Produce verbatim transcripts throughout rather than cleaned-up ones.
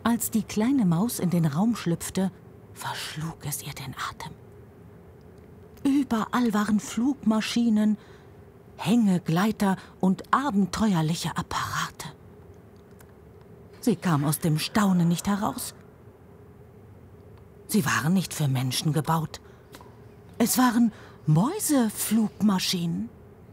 Als die kleine Maus in den Raum schlüpfte, verschlug es ihr den Atem. Überall waren Flugmaschinen, Hängegleiter und abenteuerliche Apparate. Sie kam aus dem Staunen nicht heraus. Sie waren nicht für Menschen gebaut. Es waren Mäuseflugmaschinen.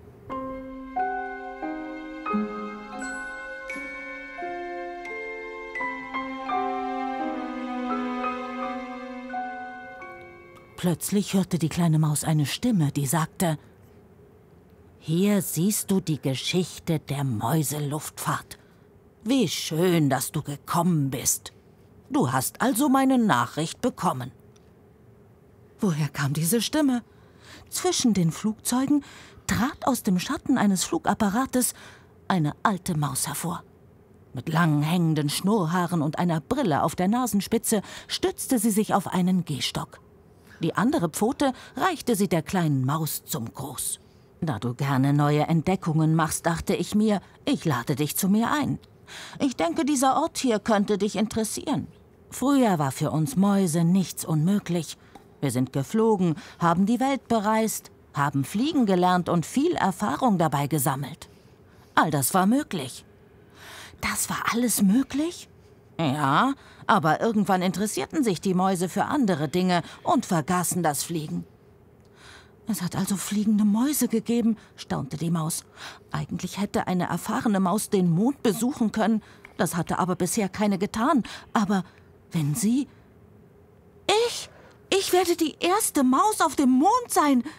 Plötzlich hörte die kleine Maus eine Stimme, die sagte: »Hier siehst du die Geschichte der Mäuseluftfahrt. Wie schön, dass du gekommen bist. Du hast also meine Nachricht bekommen.« Woher kam diese Stimme? Zwischen den Flugzeugen trat aus dem Schatten eines Flugapparates eine alte Maus hervor. Mit langen hängenden Schnurrhaaren und einer Brille auf der Nasenspitze stützte sie sich auf einen Gehstock. Die andere Pfote reichte sie der kleinen Maus zum Gruß. »Da du gerne neue Entdeckungen machst, dachte ich mir, ich lade dich zu mir ein. Ich denke, dieser Ort hier könnte dich interessieren. Früher war für uns Mäuse nichts unmöglich. Wir sind geflogen, haben die Welt bereist, haben fliegen gelernt und viel Erfahrung dabei gesammelt. All das war möglich.« »Das war alles möglich?« »Ja, aber irgendwann interessierten sich die Mäuse für andere Dinge und vergaßen das Fliegen.« »Es hat also fliegende Mäuse gegeben«, staunte die Maus. »Eigentlich hätte eine erfahrene Maus den Mond besuchen können. Das hatte aber bisher keine getan. Aber wenn Sie... Ich, ich werde die erste Maus auf dem Mond sein.